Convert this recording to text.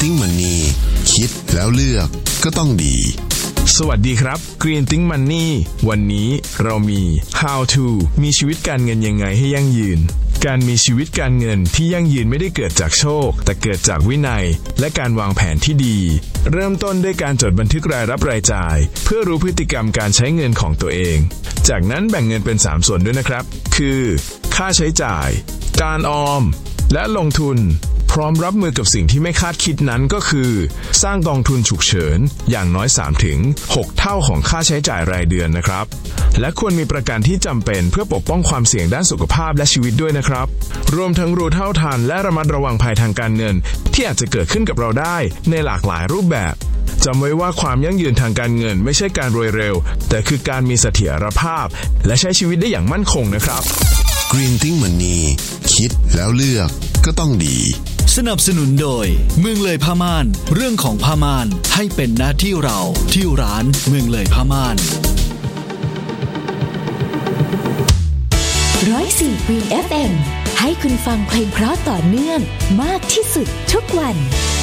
Thinking Money คิดแล้วเลือกก็ต้องดีสวัสดีครับ Green Think Money วันนี้เรามี How to มีชีวิตการเงินยังไงให้ยั่งยืนการมีชีวิตการเงินที่ยั่งยืนไม่ได้เกิดจากโชคแต่เกิดจากวินัยและการวางแผนที่ดีเริ่มต้นด้วยการจดบันทึกรายรับรายจ่ายเพื่อรู้พฤติกรรมการใช้เงินของตัวเองจากนั้นแบ่งเงินเป็น3ส่วนด้วยนะครับคือค่าใช้จ่ายการออมและลงทุนพร้อมรับมือกับสิ่งที่ไม่คาดคิดนั้นก็คือสร้างกองทุนฉุกเฉินอย่างน้อย 3-6 เท่าของค่าใช้จ่ายรายเดือนนะครับและควรมีประกันที่จำเป็นเพื่อปกป้องความเสี่ยงด้านสุขภาพและชีวิตด้วยนะครับรวมทั้งรู้เท่าทันและระมัดระวังภัยทางการเงินที่อาจจะเกิดขึ้นกับเราได้ในหลากหลายรูปแบบจำไว้ว่าความยั่งยืนทางการเงินไม่ใช่การรวยเร็วแต่คือการมีเสถียรภาพและใช้ชีวิตได้อย่างมั่นคงนะครับ Green Think Money คิดแล้วเลือกก็ต้องดีสนับสนุนโดยเมืองเลยผ้าม่านเรื่องของผ้าม่านให้เป็นหน้าที่เราที่ร้านเมืองเลยผ้าม่าน 104 Green FM ให้คุณฟังเพลงเพราะต่อเนื่องมากที่สุดทุกวัน